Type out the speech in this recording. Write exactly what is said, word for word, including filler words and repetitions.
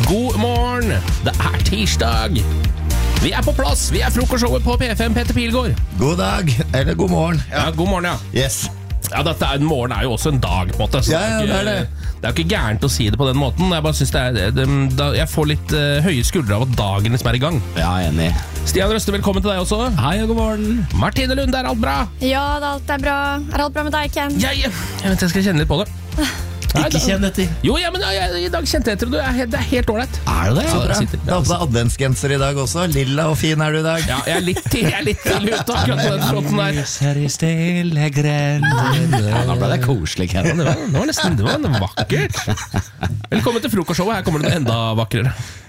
God morgen, det er tirsdag. Vi er på plass, vi er frokostshowet på P fem, Petter Pilgaard. God dag, eller god morgen. Ja, ja god morgen, ja. Yes. Ja, dette er, morgen er jo også en dag, på en måte. Så ja, ja, det, er ikke, det er det. Det er jo ikke gærent å si det på den måten. Jeg bare synes det er det, da, Jeg får litt uh, høye skuldre av at dagen liksom er i gang. Ja, enig. Stian Røste, velkommen til deg også. Hei og god morgen. Martine Lund, er alt bra? Ja, det alt er bra. Er alt bra med deg, Ken? Ja, ja. Jeg vet jeg skal kjenne litt på det. Nei, Ikke da, kjenn etter. Jo, ja, men ja, jeg, i dag kjente jeg etter det. Det er helt ålreit. Er det det? Så bra. Du har på deg adventsgenser i dag også. Lilla og fin er du i dag. Ja, jeg er litt til, jeg er litt til ute akkurat på den fronten der. Lyser i stille grender. Ja, da ble det koselig, Ken. Det var, det var nesten det var vakkert. Velkommen til frokostshowet. Her kommer det noe enda vakrere.